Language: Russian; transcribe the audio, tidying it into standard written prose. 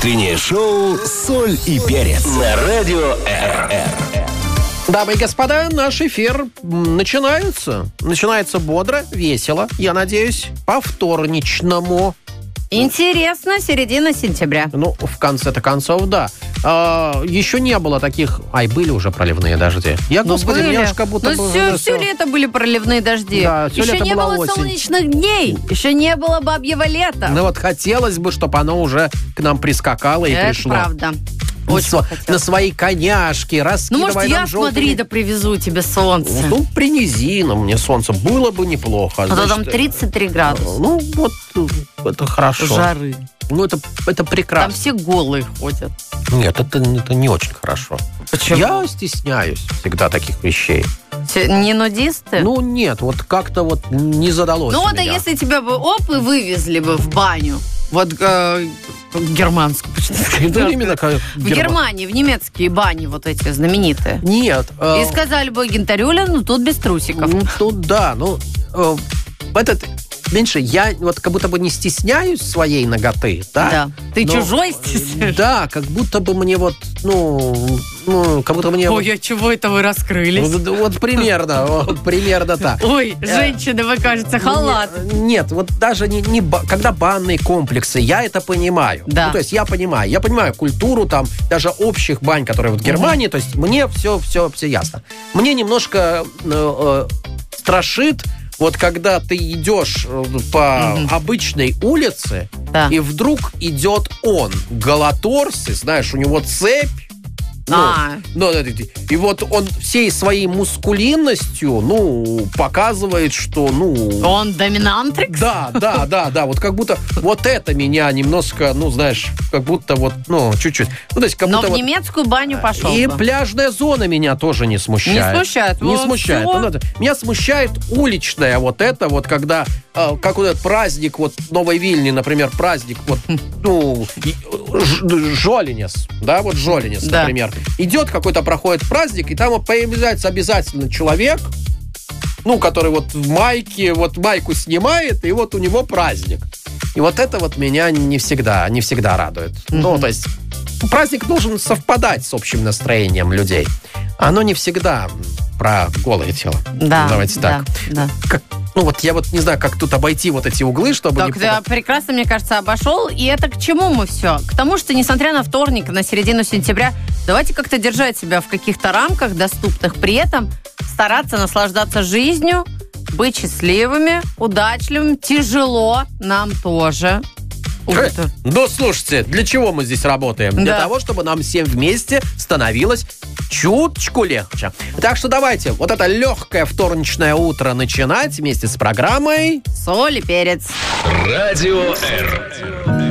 Утреннее шоу «Соль и перец» на радио РР. Дамы и господа, наш эфир начинается. Начинается бодро, весело, я надеюсь, по-вторничному. Интересно, середина сентября. Ну, в конце-то концов, да. Еще не было таких... Были уже проливные дожди. Господи, были. мне аж как будто... Все лето были проливные дожди. Да, все еще лето не была было осень. солнечных дней. Еще не было бабьего лета. Ну вот хотелось бы, чтобы оно уже к нам прискакало и Это пришло. правда. Очень На своей коняшке, Ну, раскидывая может, я, нам желтыми... смотри, да привезу тебе солнце. Ну, принеси нам мне солнце. Было бы неплохо. А то там 33 градуса. Ну, вот это хорошо. Жары. Ну, это Там прекрасно. все голые ходят. Нет, это не очень хорошо. Почему? Я стесняюсь всегда таких вещей. Не нудисты? Ну, нет, вот как-то вот не задалось Ну, у вот, а меня. если тебя бы и вывезли бы в баню? Вот германскую, почему ты Ну, сказала? именно как В Германии, в немецкие бани вот эти знаменитые. Нет. И сказали бы, Гентарюля, ну тут без трусиков. Тут да, меньше я вот как будто бы не стесняюсь своей ноготы, да? Да. Ты Но, чужой стесняешься? Да, как будто бы мне вот, как будто мне... Ой, а чего это вы раскрылись? Вот примерно так. Ой, женщины, вы, кажется, халат. Нет, вот даже когда банные комплексы, я это понимаю. Да. Ну, то есть я понимаю культуру там, даже общих бань, которые вот в Германии, то есть мне все ясно. Мне немножко страшит, вот когда ты идешь по обычной улице, Да. и вдруг идет он, голоторсый, знаешь, у него цепь, и вот он всей своей мускулинностью, показывает, что, Он доминантрикс? Да, вот как будто вот это меня немножко, знаешь, как будто вот, чуть-чуть. То есть как Но будто в вот... немецкую баню пошел И бы. пляжная зона меня тоже не смущает. Не смущает? Не Вот смущает. всё. Меня смущает уличная вот это вот, когда, как вот этот праздник, вот Новой Вильни, например, праздник, вот, Жолинес, да, вот Жолинес, Да. например. Идет какой-то, проходит праздник, и там вот появляется обязательно человек, который вот в майке, вот майку снимает, и вот у него праздник. И вот это вот меня не всегда радует. То есть праздник должен совпадать с общим настроением людей. Оно не всегда про голое тело. Да, Давайте так. Да. Я вот не знаю, как тут обойти вот эти углы, чтобы Так, ты прекрасно, мне кажется, обошел. И это к чему мы все? К тому, что, несмотря на вторник, на середину сентября, давайте как-то держать себя в каких-то рамках доступных, при этом стараться наслаждаться жизнью, быть счастливыми, удачливыми. Тяжело нам тоже. Слушайте, для чего мы здесь работаем? Для того, чтобы нам всем вместе становилось чуточку легче. Так что давайте вот это легкое вторничное утро начинать вместе с программой «Соль и перец». Радио Р.